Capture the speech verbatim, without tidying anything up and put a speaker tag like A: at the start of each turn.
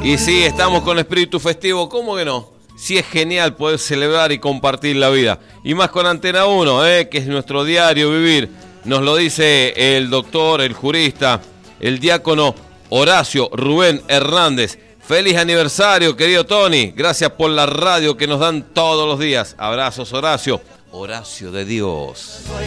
A: Y sí, estamos con espíritu festivo, ¿cómo que no? Sí, es genial poder celebrar y compartir la vida. Y más con Antena uno, ¿eh? Que es nuestro diario vivir. Nos lo dice el doctor, el jurista, el diácono Horacio Rubén Hernández. Feliz aniversario, querido Tony. Gracias por la radio que nos dan todos los días. Abrazos, Horacio. Horacio de Dios.